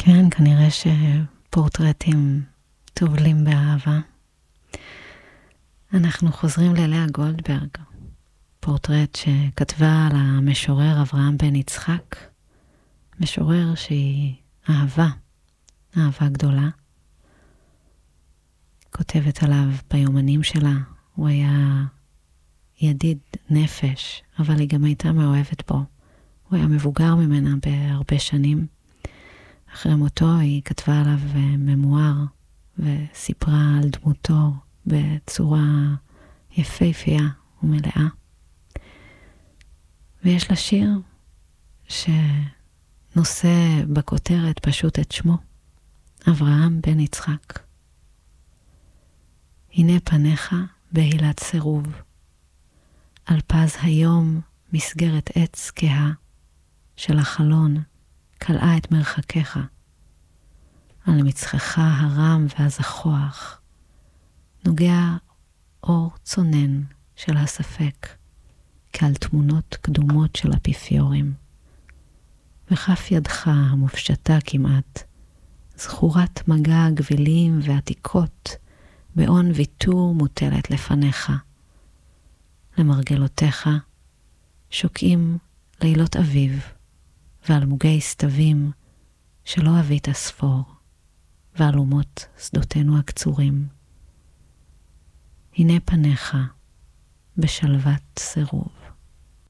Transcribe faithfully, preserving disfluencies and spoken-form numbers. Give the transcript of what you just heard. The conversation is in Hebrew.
כן, כנראה שפורטרטים טובלים באהבה. אנחנו חוזרים ללאה גולדברג, פורטרט שכתבה על המשורר אברהם בן יצחק, משורר שהיא אהבה, אהבה גדולה. כותבת עליו ביומנים שלה, הוא היה ידיד נפש, אבל היא גם הייתה מאוהבת בו. הוא היה מבוגר ממנה בהרבה שנים. אחרי מותו היא כתבה עליו ממואר, וסיפרה על דמותו בצורה יפהפייה ומלאה. ויש לה שיר שנושא בכותרת פשוט את שמו, אברהם בן יצחק. הנה פניך בהילת סירוב, על פז היום מסגרת עץ כהה, של החלון קלעה את מרחקיך, על מצחך הרם והזכוח, נוגע אור צונן של הספק, כעל תמונות קדומות של אפיפיורים, וכף ידך המופשטה כמעט, זכורת מגע גבילים ועתיקות, בעון ויתור מוטלת לפניך. למרגלותיך שוקעים לילות אביב, ועל מוגי סתבים שלא אבית ספור, ועל אומות שדותינו הקצורים. הנה פניך בשלוות סירוב.